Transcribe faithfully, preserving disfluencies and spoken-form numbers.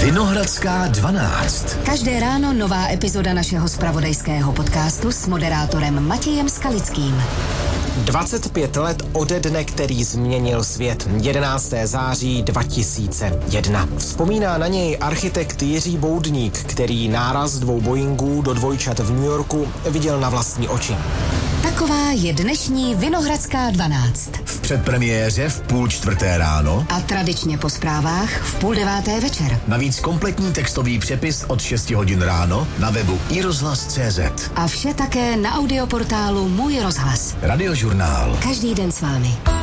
Vinohradská dvanáct. Každé ráno nová epizoda našeho zpravodajského podcastu s moderátorem Matějem Skalickým. dvacet pět let ode dne, který změnil svět. jedenáctého září dva tisíce jedna. Vzpomíná na něj architekt Jiří Boudník, který náraz dvou Boeingů do dvojčat v New Yorku viděl na vlastní oči. Taková je dnešní Vinohradská dvanáct. V předpremiéře v půl čtvrté ráno A tradičně po zprávách v půl deváté večer. navíc kompletní textový přepis od šesti hodin ráno na webu i rozhlas tečka cé zet. A vše také na audioportálu Můj rozhlas. Radiožurnál. Každý den s vámi.